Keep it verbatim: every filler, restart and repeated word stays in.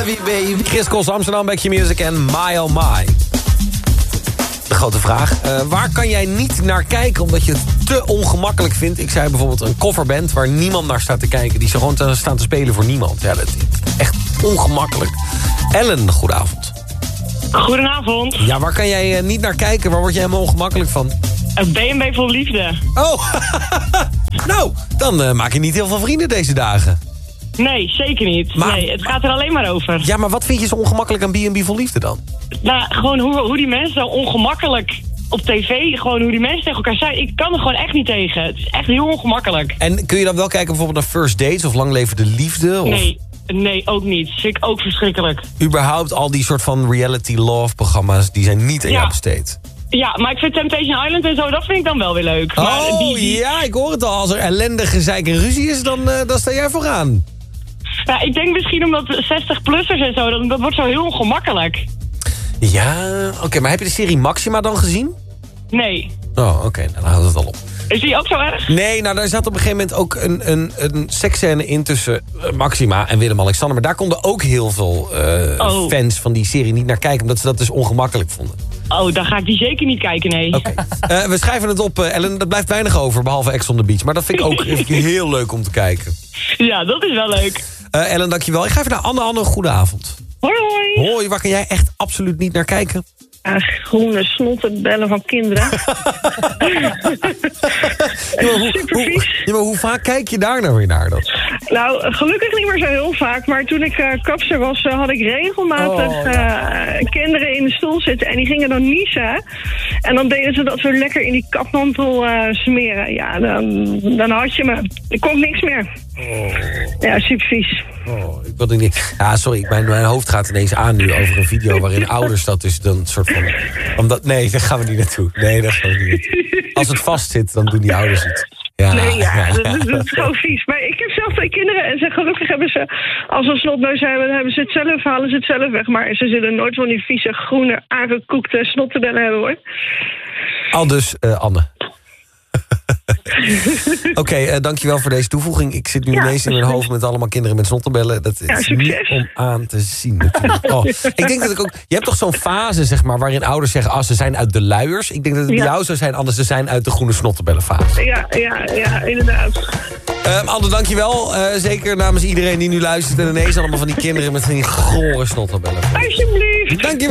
love you, baby. Chris Cross, Amsterdam, Back Your Music en My Oh My. De grote vraag. Uh, waar kan jij niet naar kijken omdat je het te ongemakkelijk vindt? Ik zei bijvoorbeeld een coverband waar niemand naar staat te kijken. Die ze gewoon te, staan te spelen voor niemand. Ja, dat is echt ongemakkelijk. Ellen, goedenavond. Goedenavond. Ja, waar kan jij uh, niet naar kijken? Waar word je helemaal ongemakkelijk van? Een B en B vol liefde. Oh, nou, dan uh, maak je niet heel veel vrienden deze dagen. Nee, zeker niet. Maar, nee, het gaat er alleen maar over. Ja, maar wat vind je zo ongemakkelijk aan B en B vol liefde dan? Nou, gewoon hoe, hoe die mensen zo ongemakkelijk op tv, gewoon hoe die mensen tegen elkaar zijn. Ik kan er gewoon echt niet tegen. Het is echt heel ongemakkelijk. En kun je dan wel kijken bijvoorbeeld naar First Dates of Lang Leven de Liefde? Of... Nee, nee, ook niet. Dat vind ik ook verschrikkelijk. Überhaupt al die soort van reality love programma's, die zijn niet aan ja. jou besteed. Ja, maar ik vind Temptation Island en zo, dat vind ik dan wel weer leuk. Oh, maar die, die... ja, ik hoor het al. Als er ellendige gezeik en ruzie is, dan, uh, dan sta jij vooraan. Ja, ik denk misschien omdat zestig-plussers en zo, dat, dat wordt zo heel ongemakkelijk. Ja, oké, okay, maar heb je de serie Maxima dan gezien? Nee. Oh, oké, okay, dan houdt het al op. Is die ook zo erg? Nee, nou daar zat op een gegeven moment ook een, een, een seksscène in tussen Maxima en Willem-Alexander. Maar daar konden ook heel veel uh, oh. fans van die serie niet naar kijken, omdat ze dat dus ongemakkelijk vonden. Oh, dan ga ik die zeker niet kijken, nee. Oké, okay. uh, we schrijven het op, uh, Ellen, er blijft weinig over, behalve Ex on the Beach. Maar dat vind ik ook heel leuk om te kijken. Ja, dat is wel leuk. Uh, Ellen, dankjewel. Ik ga even naar Anne. Anne, goede avond. Hoi, hoi. Hoi, waar kan jij echt absoluut niet naar kijken? Uh, groene snottenbellen van kinderen. ja, maar hoe, Super vies. Hoe, ja, maar hoe vaak kijk je daar nou weer naar dan? Nou, gelukkig niet meer zo heel vaak. Maar toen ik uh, kapster was, uh, had ik regelmatig oh, ja. uh, kinderen in de stoel zitten. En die gingen dan niezen. En dan deden ze dat zo lekker in die kapmantel uh, smeren. Ja, dan, dan had je me. Ik kon niks meer. Oh. Ja, super vies. Oh, ik wilde niet. Ja, sorry, mijn, mijn hoofd gaat ineens aan nu over een video waarin ouders dat dus dan soort van. Omdat, nee, daar gaan we niet naartoe. Nee, daar gaan we niet naartoe. Als het vast zit, dan doen die ouders het. Ja, nee, ja, ja, dat, dat, dat is gewoon vies. Maar ik heb zelf twee kinderen en ze, gelukkig hebben ze, als ze een snotneus hebben, dan hebben ze het zelf, halen ze het zelf weg. Maar ze zullen nooit van die vieze, groene, aangekoekte snottebellen hebben, hoor. Al dus, uh, Anne. Oké, okay, uh, dankjewel voor deze toevoeging. Ik zit nu ja, ineens in mijn hoofd met allemaal kinderen met snottenbellen. Dat is ja, niet om aan te zien natuurlijk. Oh, ik denk dat ik ook... Je hebt toch zo'n fase, zeg maar, waarin ouders zeggen... ah, ze zijn uit de luiers. Ik denk dat het bij ja. jou zou zijn, anders ze zijn uit de groene snottenbellenfase. Ja, ja, ja, inderdaad. Uh, Anne, dankjewel. Uh, zeker namens iedereen die nu luistert en ineens allemaal van die kinderen met van die gore snottenbellen. Alsjeblieft. Dankjewel.